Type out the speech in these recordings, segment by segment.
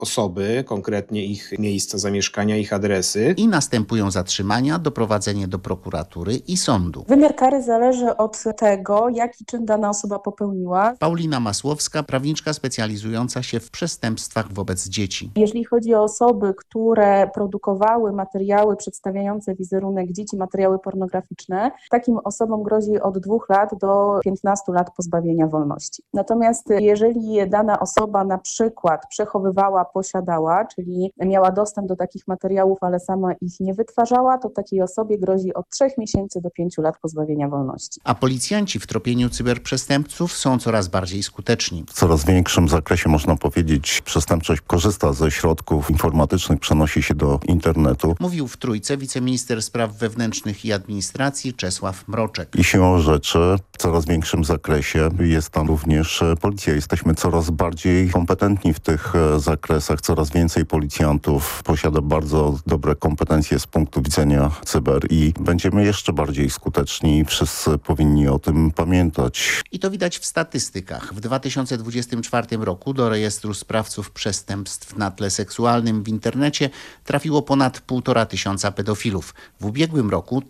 osoby, konkretnie ich miejsca zamieszkania, ich adresy. I następują zatrzymania, doprowadzenie do prokuratury i sądu. Wymiar kary zależy od tego, jaki czyn dana osoba popełniła. Paulina Masłowska, prawniczka specjalizująca się w przestępstwach wobec dzieci. Jeżeli chodzi o osoby, które produkowały materiały przedstawiające wizerunek dzieci, materiały pornograficzne, takim osobom grozi od 2 lat do 15 lat pozbawienia wolności. Natomiast jeżeli dana osoba na przykład przechowywała, posiadała, czyli miała dostęp do takich materiałów, ale sama ich nie wytwarzała, to takiej osobie grozi od 3 miesięcy do 5 lat pozbawienia wolności. A policjanci w tropieniu cyberprzestępców są coraz bardziej skuteczni. W coraz większym zakresie, można powiedzieć, przestępczość korzysta ze środków informatycznych, przenosi się do internetu. Mówił w Trójce wiceminister spraw wewnętrznych i administracji Czesław Mroczek. I siłą rzeczy w coraz większym zakresie jest tam również policja. Jesteśmy coraz bardziej kompetentni w tych zakresach. Coraz więcej policjantów posiada bardzo dobre kompetencje z punktu widzenia cyber i będziemy jeszcze bardziej skuteczni. Wszyscy powinni o tym pamiętać. I to widać w statystykach. W 2024 roku do rejestru sprawców przestępstw na tle seksualnym w internecie trafiło ponad 1500 pedofilów. W ubiegłym roku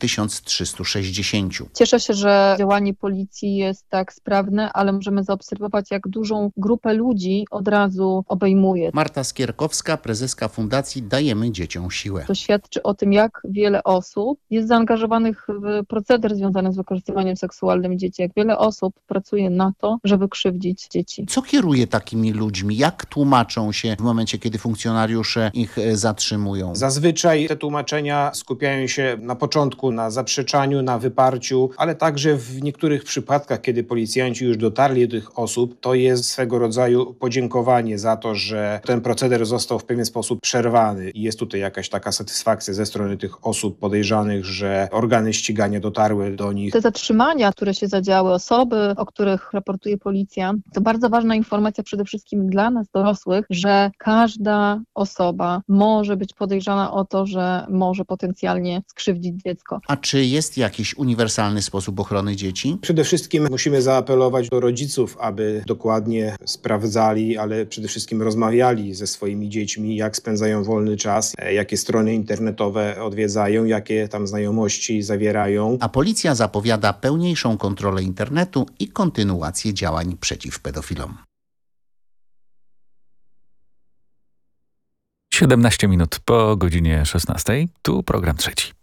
1360. Cieszę się, że działanie policji jest tak sprawne, ale możemy zaobserwować, jak dużą grupę ludzi od razu obejmuje. Marta Skierkowska, prezeska Fundacji Dajemy Dzieciom Siłę. To świadczy o tym, jak wiele osób jest zaangażowanych w proceder związany z wykorzystywaniem seksualnym dzieci, jak wiele osób pracuje na to, żeby krzywdzić dzieci. Co kieruje takimi ludźmi? Jak tłumaczą się w momencie, kiedy funkcjonariusze ich zatrzymują? Zazwyczaj te tłumaczenia skupiają się na początku na zaprzeczaniu, na wyparciu, ale także w niektórych przypadkach, kiedy policjanci już dotarli do tych osób, to jest swego rodzaju podziękowanie za to, że ten proceder został w pewien sposób przerwany i jest tutaj jakaś taka satysfakcja ze strony tych osób podejrzanych, że organy ścigania dotarły do nich. Te zatrzymania, które się zadziały, osoby, o których raportuje policja, to bardzo ważna informacja przede wszystkim dla nas dorosłych, że każda osoba może być podejrzana o to, że może potencjalnie skrzywdzić dziecko. A czy jest jakiś uniwersalny sposób ochrony dzieci? Przede wszystkim musimy zaapelować do rodziców, aby dokładnie sprawdzali, ale przede wszystkim rozmawiali ze swoimi dziećmi, jak spędzają wolny czas, jakie strony internetowe odwiedzają, jakie tam znajomości zawierają. A policja zapowiada pełniejszą kontrolę internetu i kontynuację działań przeciw pedofilom. 17 minut po godzinie 16. Tu program trzeci.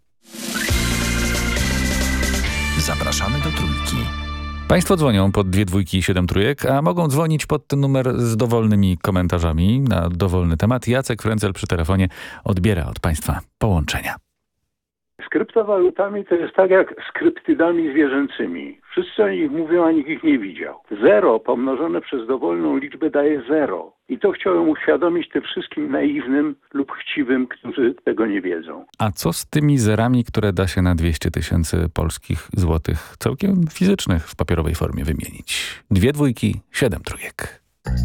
Zapraszamy do Trójki. Państwo dzwonią pod 2 dwójki i 7 trójek, a mogą dzwonić pod ten numer z dowolnymi komentarzami na dowolny temat. Jacek Frędzel przy telefonie odbiera od Państwa połączenia. Z kryptowalutami to jest tak jak z kryptydami zwierzęcymi. Wszyscy o nich mówią, a nikt ich nie widział. 0 pomnożone przez dowolną liczbę daje 0. I to chciałem uświadomić tym wszystkim naiwnym lub chciwym, którzy tego nie wiedzą. A co z tymi zerami, które da się na 200 000 polskich złotych całkiem fizycznych w papierowej formie wymienić? 2 dwójki, 7 trójek.